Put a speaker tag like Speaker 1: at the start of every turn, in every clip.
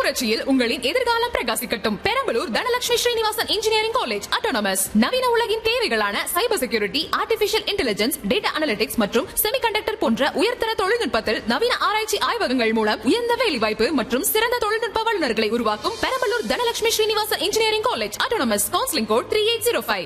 Speaker 1: புரட்சியில் உங்களின் எதிர்காலம் பிரகாசிக்கட்டும். Perambalur Dhanalakshmi Srinivasan engineering college autonomous. நவீன உலகின் தேவைகளான cyber security, artificial intelligence, data analytics மற்றும் செமிகண்டக்டர் போன்ற உயர்தர தொழில்நுட்பத்தில் நவீன ஆராய்ச்சி ஆய்வகங்கள் மூலம் உயர்ந்த வேலைவாய்ப்பு மற்றும் சிறந்த தொழில்நுட்ப வல்லுநர்களை உருவாக்கும் Perambalur Dhanalakshmi Srinivasan engineering college autonomous. Counselling code 3805.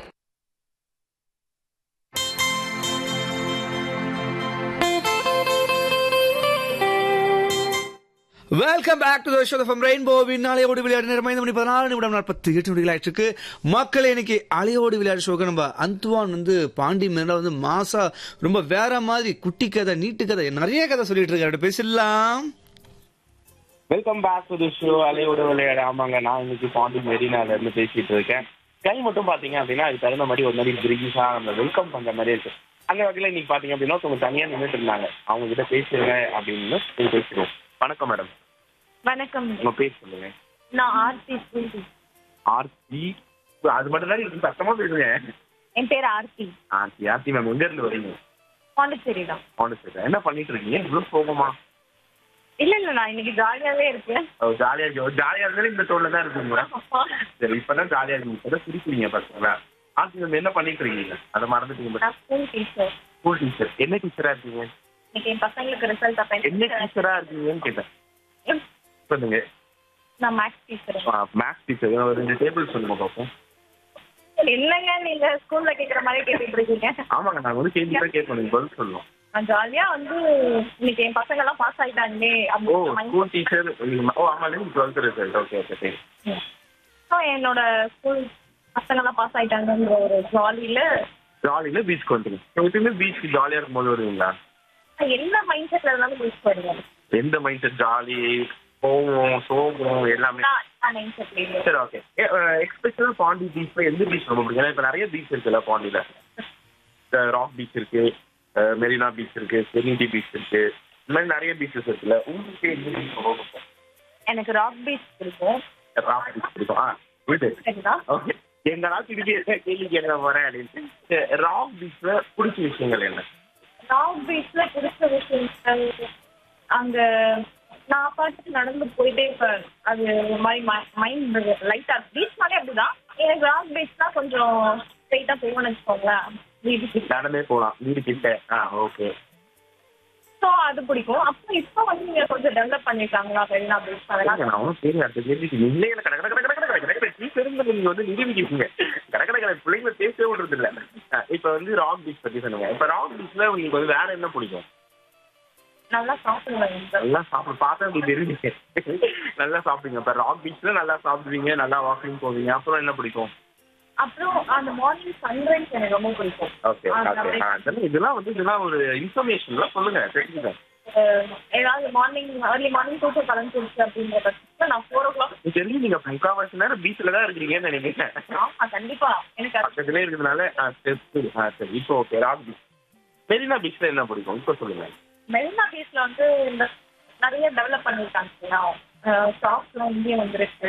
Speaker 2: Welcome back to the show from rainbow. அலையோடு விளையாடு நேரம் 5:48 மக்கள். இன்னைக்கு அலையோடு விளையாடு ஷோக்கு நம்ம அந்துவான் பாண்டி மேல மாசா ரொம்ப வேற மாதிரி குட்டி கதை, நீட்டு கதை, நிறைய கதை சொல்லிட்டு இருக்காரு. பேசலாம்.
Speaker 3: Welcome back to the show அலையோடு விளையாடு. ஆமாங்க, நான் இன்னைக்கு பாண்டி மெரினால இருந்து பேசிட்டு இருக்கேன். கை மட்டும் பாத்தீங்க அப்படின்னா அது தகுந்த மாதிரி ஒரு மாதிரி பிரிகிஸா நம்ம வெல்கம் பண்ற மாதிரி இருக்கு. அந்த வகையில இன்னைக்கு பாத்தீங்க அப்படின்னா கொஞ்சம் தனியா நின்றுட்டு இருந்தாங்க. அவங்க கிட்ட பேசுங்க அப்படின்னு பேசிடுவோம். வணக்கம் மேடம்.
Speaker 4: வணக்கம்.
Speaker 3: உங்க பேர் சொல்லுங்க.
Speaker 4: நான் ஆர்த்தி.
Speaker 3: ஆர்த்தி, அது மட்டும் தான் நீங்க சத்தமா பேசுங்க.
Speaker 4: என் பேர் ஆர்த்தி.
Speaker 3: ஆர்த்தி மேம், எங்க இருந்து வரீங்க?
Speaker 4: பாண்டிச்சேரி தான்.
Speaker 3: பாண்டிச்சேரி. என்ன பண்ணிட்டு இருக்கீங்க? இவ்வளவு சோகமா?
Speaker 4: இல்ல நான் இன்னைக்கு ஜாலியாவே இருக்கேன்.
Speaker 3: ஜாலியா இருக்கு. ஜாலியா இருந்தாலும் இந்த டோன்ல தான் இருக்குங்க. சரி, இப்பதான் ஜாலியா இருக்கு. இப்பதான் சிரிக்கிறீங்க பாத்தீங்களா? ஆர்த்தி மேம், என்ன பண்ணிட்டு இருக்கீங்க? அதை மறந்துட்டீங்க.
Speaker 4: நான் ஸ்கூல் டீச்சர்.
Speaker 3: School teacher. என்ன டீச்சரா இருக்கீங்க?
Speaker 4: இன்னைக்கு என் பசங்களுக்கு ரிசல்ட் அப்ப
Speaker 3: என்ன டீச்சரா இருக்கீங்கன்னு கேட்டேன். சொல்லுங்க.
Speaker 4: நான் மேக்ஸ் டீச்சர்.
Speaker 3: Maths teacher. ஒரு 2 டேபிள் சொல்லுங்க பாப்போம்.
Speaker 4: என்னங்க நீங்க ஸ்கூல்ல கேக்குற மாதிரி கேட்டுட்டு இருக்கீங்க?
Speaker 3: ஆமாங்க, நாங்க கேள்வி தான் கேட்போம், நீங்க பதில் சொல்லணும்.
Speaker 4: நான் ஜாலியா இன்னைக்கு என் பசங்க எல்லாம் பாஸ் ஆயிட்டாங்களே.
Speaker 3: ஓ, ஸ்கூல் டீச்சர். ஓ ஆமா, நீங்க 12th ரிசல்ட். ஓகே ஓகே சரி.
Speaker 4: ஸோ என்னோட ஸ்கூல் பசங்க எல்லாம் பாஸ் ஆயிட்டாங்கன்ற ஒரு ஜாலியில
Speaker 3: பீச் வந்துருங்க. பீச் ஜாலியா இருக்கும்போது வருவீங்களா?
Speaker 4: என்ன மைண்ட் செட்ல இருந்தாலும் பீச் போயிடுவேன்.
Speaker 3: எந்த மைண்ட் செட்? ஜாலி, கோவம், சோகம் எல்லாமே. சரி, ஓகே. எக்ஸ்பெஷல் பாண்டி பீச்ல எந்த பீச் ரொம்ப பிடிக்கும்? இப்ப நிறைய பீச் இருக்குல்ல பாண்டியில. ராக் பீச் இருக்கு, மெரினா பீச் இருக்கு, செரினிட்டி பீச் இருக்கு, இந்த மாதிரி நிறைய பீச்சஸ் இருக்குல்ல. உங்களுக்கு எந்த பீச் ரொம்ப பிடிக்கும்?
Speaker 4: எனக்கு ராக் பீச் பிடிக்கும்.
Speaker 3: ராக் பீச் பிடிக்கும். ஓகே, எங்களால் திருப்பி கேள்வி கேட்க போறேன் அப்படின்னு. ராக் பீச்ல பிடிச்ச விஷயங்கள் என்ன?
Speaker 4: ராக் பீச்ல பிடிச்ச விஷயங்கள், அங்க நான் பாட்டுக்கு நடந்து போயிட்டே இருப்பேன். அது ஒரு மாதிரி மைண்ட் லைட்டா. பீச்னாலே அப்படிதான். எனக்கு ராக் பீச்னா கொஞ்சம் ஸ்ட்ரெயிட்டா போகணும்னு வச்சுக்கோங்களேன். வீட்டுக்கு
Speaker 3: நடந்தே போகலாம், வீடு கிட்ட. ஓகே.
Speaker 4: ஸோ அது பிடிக்கும். அப்புறம் இப்போ நீங்க கொஞ்சம் டெவலப் பண்ணிருக்காங்களா மெரினா பீச்? அதெல்லாம்
Speaker 3: அவனும் சரி. அடுத்த கேள்விக்கு நீங்களே நீங்க நிரூபிக்கிறீங்க. கடற்கரை பிள்ளைங்களை பேசவே விடுறது இல்ல. இப்ப ராக் பீச் பத்தி சொன்னீங்க. இப்ப ராக் பீச்ல உங்களுக்கு வேற என்ன பிடிக்கும்?
Speaker 4: நல்லா சாப்பிடுவேன்.
Speaker 3: நல்லா சாப்பிடு. பார்த்தா அப்படி தெரியுங்க. நல்லா சாப்பிடுங்க. இப்ப ராக் பீச்ல நல்லா சாப்பிடுவீங்க, நல்லா வாக்கிங் போவீங்க. அப்புறம் என்ன பிடிக்கும்?
Speaker 4: அப்புறம் அந்த மார்னிங் சன்ரைஸ் எனக்கு ரொம்ப பிடிக்கும்.
Speaker 3: Okay okay. இதெல்லாம் ஒரு இன்ஃபர்மேஷன் சொல்லுங்க, தெரிஞ்சுங்க.
Speaker 4: ஏதாவது ஏர்லி மார்னிங் தூக்கம் கலந்துருச்சு அப்படின்ற பட்சத்துல நான் 4 o'clock
Speaker 3: தெரிஞ்சு நீங்க 3/4 நேரம் பீச்ல தான் இருக்கிறீங்கன்னு நினைக்கிறேன்.
Speaker 4: ஆமா, கண்டிப்பா. எனக்கு
Speaker 3: பக்கத்துலேயே இருக்கிறதுனால சரி. இப்போ ஓகே, ராக் பீச். மெரினா பீச்ல என்ன பிடிக்கும் இப்போ சொல்லுங்க.
Speaker 4: மெரினா பீச்ல இந்த நிறைய டெவலப் பண்ணிருக்காங்க. ஷாப்ஸ்லாம் இங்கேயே வந்துருக்கு.